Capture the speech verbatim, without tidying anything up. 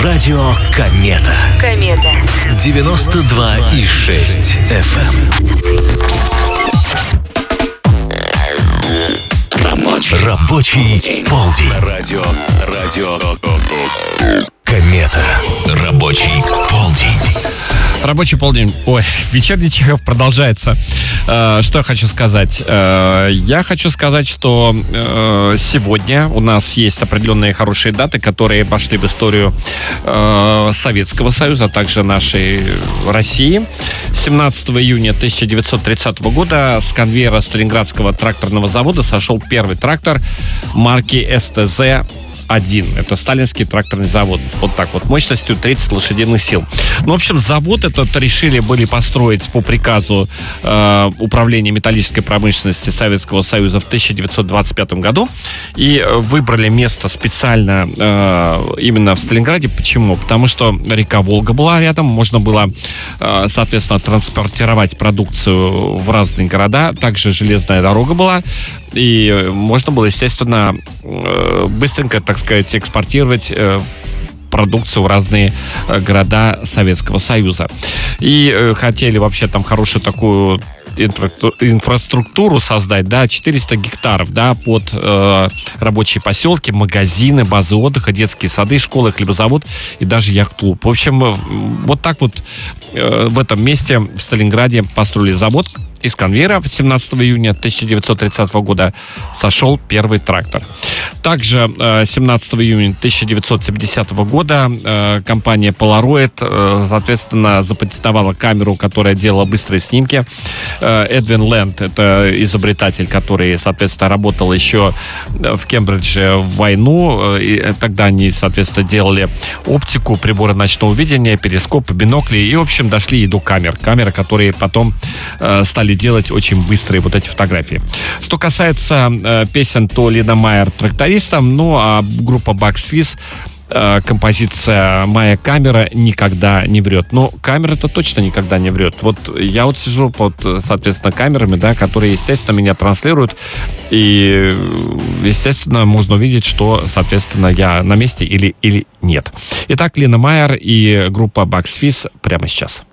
Радио Комета. Комета. девяносто два и шесть эф эм. Рабочий, Рабочий полдень. Радио, радио Комета. Рабочий полдень. Рабочий полдень. Ой, вечерний Чехов продолжается. Э, что я хочу сказать? Э, я хочу сказать, что э, сегодня у нас есть определенные хорошие даты, которые пошли в историю э, Советского Союза, а также нашей России. семнадцатого июня тысяча девятьсот тридцатого года с конвейера Сталинградского тракторного завода сошел первый трактор марки эс тэ зэ один. Это сталинский тракторный завод. Вот так вот, мощностью тридцать лошадиных сил. Ну, в общем, завод этот решили были построить по приказу э, Управления металлической промышленности Советского Союза в тысяча девятьсот двадцать пятом году. И выбрали место специально э, именно в Сталинграде. Почему? Потому что река Волга была рядом. Можно было, э, соответственно, транспортировать продукцию в разные города. Также железная дорога была. И можно было, естественно, э, быстренько, так сказать, экспортировать э, продукцию в разные э, города Советского Союза. И э, хотели вообще там хорошую такую инфраструктуру создать, да, четыреста гектаров, да, под э, рабочие поселки, магазины, базы отдыха, детские сады, школы, хлебозавод и даже яхт-клуб. В общем, вот так вот э, в этом месте в Сталинграде построили завод. Из конвейера семнадцатого июня тысяча девятьсот тридцатого года сошел первый трактор. Также семнадцатого июня тысяча девятьсот семидесятого года компания Polaroid, соответственно, запатентовала камеру, которая делала быстрые снимки. Эдвин Лэнд, это изобретатель, который, соответственно, работал еще в Кембридже в войну. И тогда они, соответственно, делали оптику, приборы ночного видения, перископы, бинокли и, в общем, дошли и до камер. Камеры, которые потом стали делать очень быстрые вот эти фотографии. Что касается э, песен, то Лена Майер трактористом, ну а группа Bucks Fizz, э, композиция «Моя камера никогда не врет». Но камера-то точно никогда не врет. Вот я вот сижу под, соответственно, камерами, да, которые, естественно, меня транслируют, и, естественно, можно увидеть, что, соответственно, я на месте или, или нет. Итак, Лена Майер и группа Bucks Fizz прямо сейчас.